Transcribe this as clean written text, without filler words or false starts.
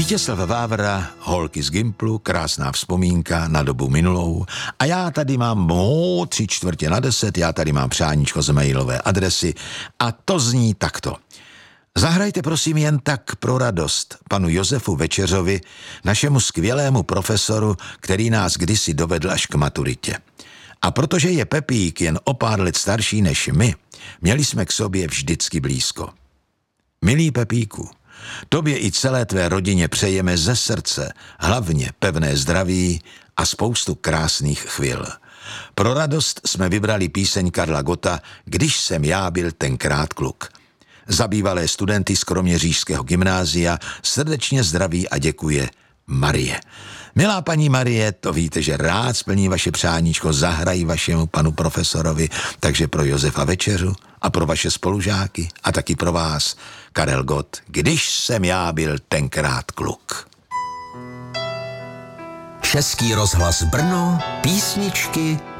Vítězslav Vávra, Holky z Gimplu, krásná vzpomínka na dobu minulou. A já tady mám 9:45, já tady mám přáníčko z mailové adresy a to zní takto. Zahrajte prosím jen tak pro radost panu Josefu Večeřovi, našemu skvělému profesoru, který nás kdysi dovedl až k maturitě. A protože je Pepík jen o pár let starší než my, měli jsme k sobě vždycky blízko. Milý Pepíku, tobě i celé tvé rodině přejeme ze srdce hlavně pevné zdraví a spoustu krásných chvil. Pro radost jsme vybrali píseň Karla Gotta Když jsem já byl tenkrát kluk. Za bývalé studenty z kroměřížského gymnázia srdečně zdraví a děkuje Marie. Milá paní Marie, to víte, že rád splní vaše přáníčko, zahrají vašemu panu profesorovi, takže pro Josefa Večeřu a pro vaše spolužáky a taky pro vás Karel Gott, Když jsem já byl tenkrát kluk. Český rozhlas Brno, písničky